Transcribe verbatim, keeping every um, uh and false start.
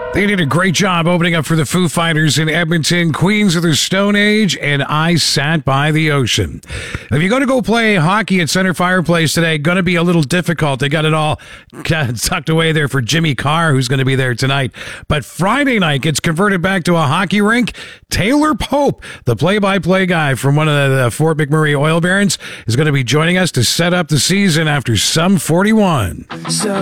They did a great job opening up for the Foo Fighters in Edmonton, Queens of the Stone Age, and I Sat by the Ocean. If you're going to go play hockey at Center Fireplace today, going to be a little difficult. They got it all tucked away there for Jimmy Carr, who's going to be there tonight. But Friday night gets converted back to a hockey rink. Taylor Pope, the play-by-play guy from one of the Fort McMurray Oil Barons, is going to be joining us to set up the season after some forty-one. So